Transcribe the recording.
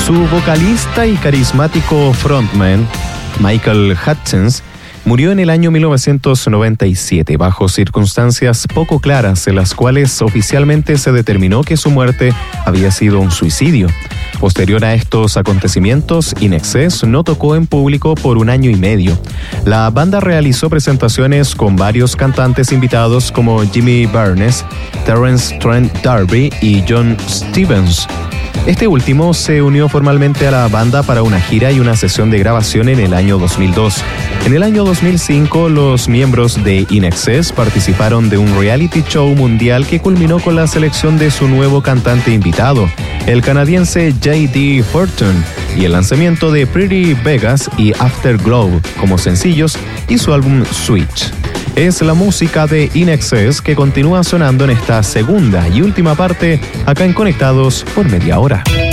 Su vocalista y carismático frontman, Michael Hutchence, murió en el año 1997 bajo circunstancias poco claras, en las cuales oficialmente se determinó que su muerte había sido un suicidio. Posterior a estos acontecimientos, In Excess no tocó en público por 1 año y medio. La banda realizó presentaciones con varios cantantes invitados como Jimmy Barnes, Terence Trent D'Arby y John Stevens. Este último se unió formalmente a la banda para una gira y una sesión de grabación en el año 2002. En el año 2005, los miembros de In Excess participaron de un reality show mundial que culminó con la selección de su nuevo cantante invitado, el canadiense J.D. Horton, y el lanzamiento de Pretty Vegas y Afterglow como sencillos y su álbum Switch. Es la música de In Excess que continúa sonando en esta segunda y última parte acá en Conectados por Media Hora.